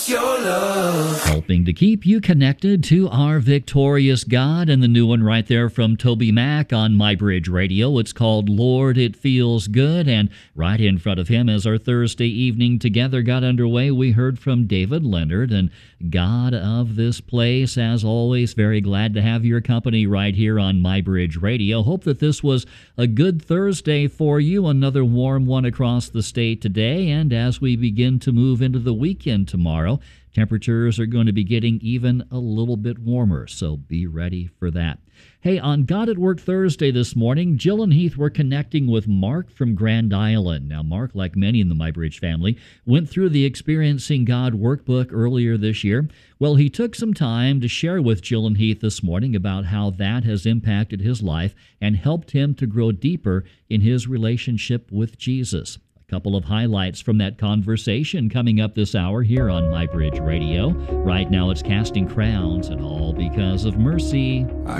us your love. Helping to keep you connected to our victorious God, and the new one right there from Toby Mac on MyBridge Radio. It's called Lord, It Feels Good, and right in front of him as our Thursday evening together got underway, we heard from David Leonard, and God of this place, as always, very glad to have your company right here on MyBridge Radio. Hope that this was a good Thursday for you, another warm one across the state today, and as we begin to move into the weekend tomorrow, temperatures are going to be getting even a little bit warmer, so be ready for that. Hey, on God at Work Thursday this morning, Jill and Heath were connecting with Mark from Grand Island. Now, Mark, like many in the MyBridge family, went through the Experiencing God workbook earlier this year. Well, he took some time to share with Jill and Heath this morning about how that has impacted his life and helped him to grow deeper in his relationship with Jesus. Couple of highlights from that conversation coming up this hour here on MyBridge Radio. Right now it's Casting Crowns, and all because of mercy. I